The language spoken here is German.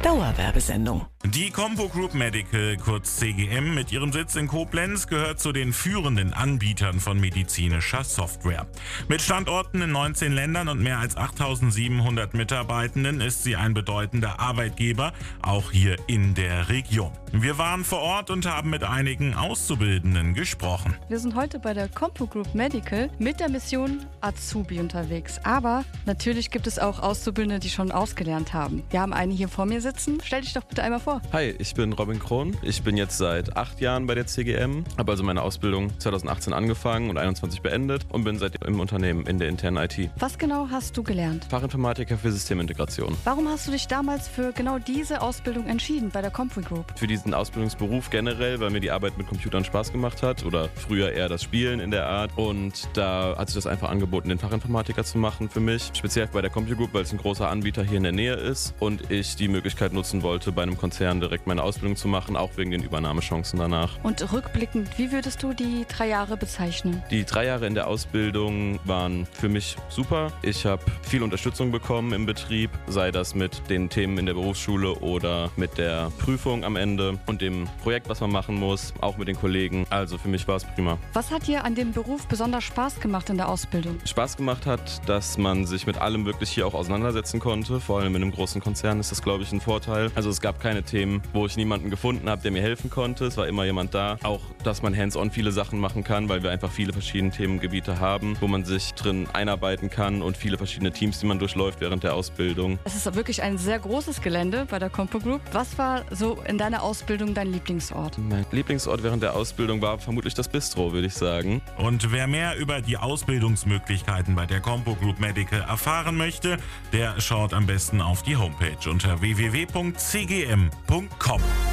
Dauerwerbesendung. Die Compo Group Medical, kurz CGM, mit ihrem Sitz in Koblenz gehört zu den führenden Anbietern von medizinischer Software. Mit Standorten in 19 Ländern und mehr als 8.700 Mitarbeitenden ist sie ein bedeutender Arbeitgeber, auch hier in der Region. Wir waren vor Ort und haben mit einigen Auszubildenden gesprochen. Wir sind heute bei der Compo Group Medical mit der Mission Azubi unterwegs. Aber natürlich gibt es auch Auszubildende, die schon ausgelernt haben. Wir haben einen hier vor mir sitzen. Stell dich doch bitte einmal vor. Hi, ich bin Robin Krohn. Ich bin jetzt seit 8 Jahren bei der CGM, habe also meine Ausbildung 2018 angefangen und 2021 beendet und bin seitdem im Unternehmen in der internen IT. Was genau hast du gelernt? Fachinformatiker für Systemintegration. Warum hast du dich damals für genau diese Ausbildung entschieden bei der Compo Group? Für diesen Ausbildungsberuf generell, weil mir die Arbeit mit Computern Spaß gemacht hat oder früher eher das Spielen in der Art. Und da hat sich das einfach angeboten, den Fachinformatiker zu machen für mich. Speziell bei der Compo Group, weil es ein großer Anbieter hier in der Nähe ist und ich die Möglichkeit nutzen wollte, bei einem Konzern direkt meine Ausbildung zu machen, auch wegen den Übernahmechancen danach. Und rückblickend, wie würdest du die 3 Jahre bezeichnen? Die 3 Jahre in der Ausbildung waren für mich super. Ich habe viel Unterstützung bekommen im Betrieb, sei das mit den Themen in der Berufsschule oder mit der Prüfung am Ende und dem Projekt, was man machen muss, auch mit den Kollegen. Also für mich war es prima. Was hat dir an dem Beruf besonders Spaß gemacht in der Ausbildung? Spaß gemacht hat, dass man sich mit allem wirklich hier auch auseinandersetzen konnte. Vor allem in einem großen Konzern ist das, glaube ich, ein Vorteil. Also es gab keine Themen, wo ich niemanden gefunden habe, der mir helfen konnte. Es war immer jemand da. Auch, dass man hands-on viele Sachen machen kann, weil wir einfach viele verschiedene Themengebiete haben, wo man sich drin einarbeiten kann und viele verschiedene Teams, die man durchläuft während der Ausbildung. Es ist wirklich ein sehr großes Gelände bei der Compo Group. Was war so in deiner Ausbildung dein Lieblingsort? Mein Lieblingsort während der Ausbildung war vermutlich das Bistro, würde ich sagen. Und wer mehr über die Ausbildungsmöglichkeiten bei der Compo Group Medical erfahren möchte, der schaut am besten auf die Homepage unter www.cgm.com.